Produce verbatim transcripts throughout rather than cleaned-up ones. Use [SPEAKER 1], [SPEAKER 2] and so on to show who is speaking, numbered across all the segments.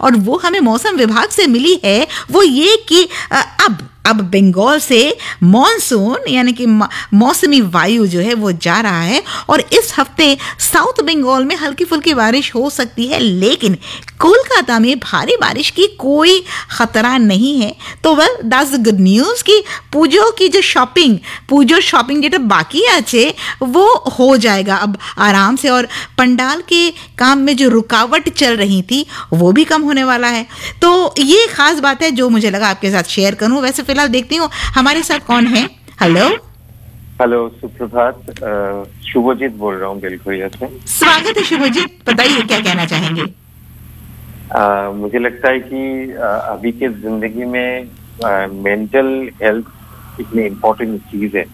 [SPEAKER 1] और वो हमें मौसम विभाग से मिली है वो ये कि अब अब बंगाल से मॉनसून यानी कि मौसमी वायु जो है वो जा रहा है और इस हफ्ते साउथ बंगाल में हल्की फुल्की बारिश हो सकती है, लेकिन कोलकाता में भारी बारिश की कोई खतरा नहीं है। तो well that's the good news कि पूजो की जो शॉपिंग पूजो शॉपिंग जेटा बाकी আছে वो हो जाएगा अब आराम से, और पंडाल के काम में जो रुकावट चल रही थी वो भी कम होने वाला है। तो ये खास बात है जो मुझे लगा आपके साथ शेयर करूं। वैसे फिलहाल देखती हूँ हमारे साथ कौन है। हेलो
[SPEAKER 2] हेलो, सुप्रभात, शुभजीत बोल रहा हूँ बेलखोरिया से।
[SPEAKER 1] स्वागत है शुभजीत, बताइए क्या कहना चाहेंगे।
[SPEAKER 2] आ, मुझे लगता है कि आ, अभी के जिंदगी में मेंटल हेल्थ इतनी इम्पोर्टेंट चीज है,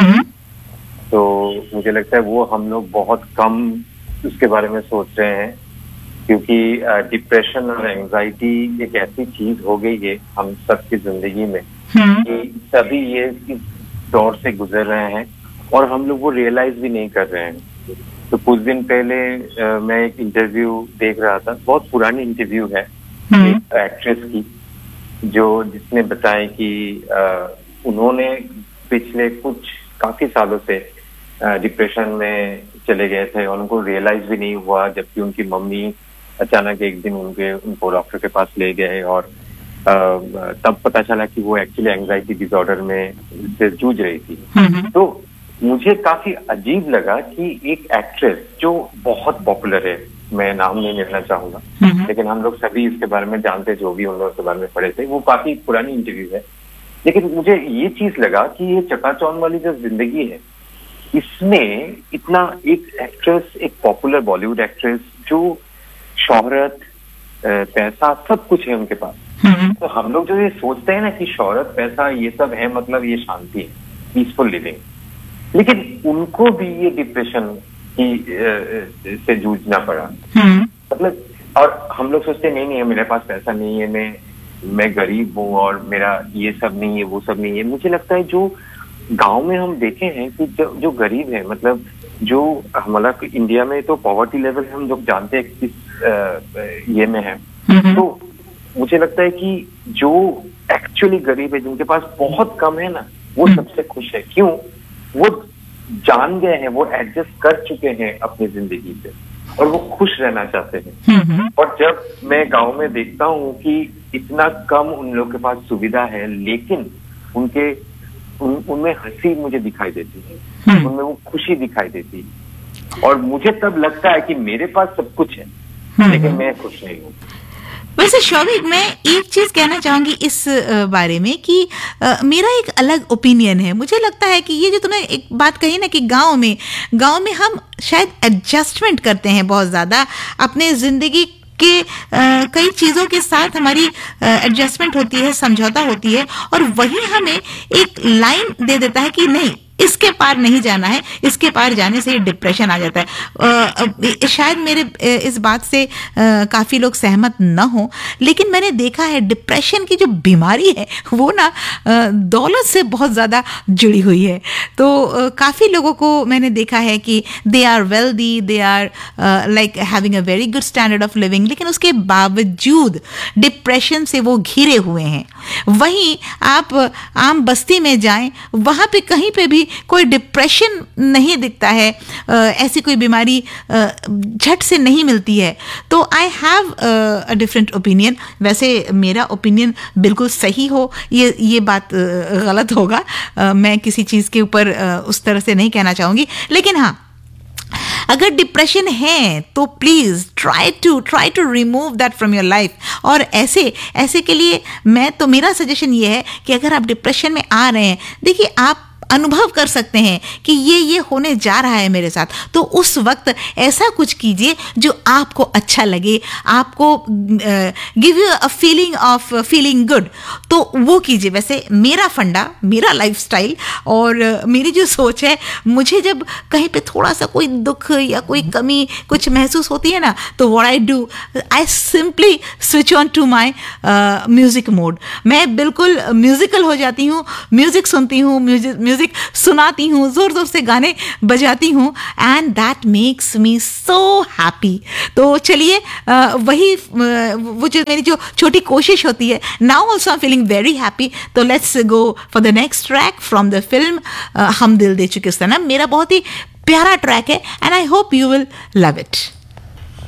[SPEAKER 2] तो मुझे लगता है वो हम लोग बहुत कम उसके बारे में सोच रहे हैं, क्योंकि डिप्रेशन और एंजाइटी एक ऐसी चीज हो गई है हम सबकी जिंदगी में कि सभी ये इस दौर से गुजर रहे हैं और हम लोग वो रियलाइज भी नहीं कर रहे हैं। तो कुछ दिन पहले आ, मैं एक इंटरव्यू देख रहा था, बहुत पुरानी इंटरव्यू है एक एक्ट्रेस की, जो जिसने बताया कि आ, उन्होंने पिछले कुछ काफी सालों से डिप्रेशन में चले गए थे और उनको रियलाइज भी नहीं हुआ, जबकि उनकी मम्मी अचानक एक दिन उनके उनको डॉक्टर के पास ले गए और आ, तब पता चला कि वो एक्चुअली एंजाइटी डिसऑर्डर में से जूझ रही थी। तो मुझे काफी अजीब लगा कि एक एक्ट्रेस जो बहुत पॉपुलर है, मैं नाम नहीं लेना चाहूंगा, लेकिन हम लोग सभी इसके बारे में जानते, जो भी उन लोगों के बारे में पढ़े थे, वो काफी पुरानी इंटरव्यू है, लेकिन मुझे ये चीज लगा कि ये चकाचौंध वाली जो जिंदगी है इसमें इतना एक एक्ट्रेस, एक पॉपुलर बॉलीवुड एक्ट्रेस जो शोहरत, पैसा सब कुछ है उनके पास, तो हम लोग जो ये सोचते हैं ना कि शोहरत, पैसा ये सब है मतलब ये शांति है, पीसफुल लिविंग, लेकिन उनको भी ये डिप्रेशन की से जूझना पड़ा। मतलब और हम लोग सोचते नहीं नहीं मेरे पास पैसा नहीं है, मैं मैं गरीब हूँ और मेरा ये सब नहीं है, वो सब नहीं है। मुझे लगता है जो गांव में हम देखे हैं कि जो, जो गरीब है, मतलब जो हमारा इंडिया में तो पॉवर्टी लेवल हम लोग जानते हैं किस ये में है, तो मुझे लगता है कि जो एक्चुअली गरीब है, जिनके पास बहुत कम है ना, वो सबसे खुश है। क्यों? वो जान गए हैं, वो एडजस्ट कर चुके हैं अपनी जिंदगी से और वो खुश रहना चाहते हैं। और जब मैं गांव में देखता हूँ कि इतना कम उन लोग के पास सुविधा है, लेकिन उनके उन, उनमें हंसी मुझे दिखाई देती है, उनमें वो खुशी दिखाई देती है, और मुझे तब लगता है कि मेरे पास सब कुछ है लेकिन मैं खुश नहीं हूँ।
[SPEAKER 1] वैसे शौविक, मैं एक चीज कहना चाहूंगी इस बारे में कि आ, मेरा एक अलग ओपिनियन है। मुझे लगता है कि ये जो तुमने एक बात कही ना कि गांव में गांव में हम शायद एडजस्टमेंट करते हैं बहुत ज्यादा, अपने जिंदगी के आ, कई चीज़ों के साथ हमारी एडजस्टमेंट होती है, समझौता होती है, और वही हमें एक लाइन दे देता है कि नहीं, इसके पार नहीं जाना है, इसके पार जाने से डिप्रेशन आ जाता है। आ, शायद मेरे इस बात से आ, काफ़ी लोग सहमत न हो, लेकिन मैंने देखा है डिप्रेशन की जो बीमारी है वो ना दौलत से बहुत ज़्यादा जुड़ी हुई है। तो काफ़ी लोगों को मैंने देखा है कि they are wealthy, they are like having a very good standard of living, लेकिन उसके बावजूद डिप्रेशन से वो घिरे हुए हैं। वहीं आप आम बस्ती में जाएं, वहाँ पे कहीं पे भी कोई डिप्रेशन नहीं दिखता है, ऐसी कोई बीमारी झट से नहीं मिलती है। तो I have a different opinion. वैसे मेरा ओपिनियन बिल्कुल सही हो ये ये बात गलत होगा, मैं किसी चीज़ के ऊपर उस तरह से नहीं कहना चाहूँगी, लेकिन हाँ, अगर डिप्रेशन है तो please try to try to remove that from your life. और ऐसे ऐसे के लिए मैं तो मेरा सजेशन ये है कि अगर आप डिप्रेशन में आ रहे हैं, देखिए आप अनुभव कर सकते हैं कि ये ये होने जा रहा है मेरे साथ, तो उस वक्त ऐसा कुछ कीजिए जो आपको अच्छा लगे, आपको give you a feeling of feeling good, तो वो कीजिए। वैसे मेरा फंडा, मेरा लाइफस्टाइल और मेरी जो सोच है, मुझे जब कहीं पे थोड़ा सा कोई दुख या कोई कमी कुछ महसूस होती है ना, तो what I do, I simply switch on to my music mode. मैं बिल्कुल म्यूजिकल हो जाती हूँ, म्यूजिक सुनती हूँ, म्यूजिक म्यूजिक म्यूजिक सुनाती हूँ, जोर जोर से गाने बजाती हूँ, and that makes me so happy. तो चलिए वही वो जो मेरी जो छोटी कोशिश होती है, now also I am feeling very happy. तो let's go for the next track from the film हम दिल दे चुके सनम. मेरा बहुत ही प्यारा ट्रैक है and I hope you will love it.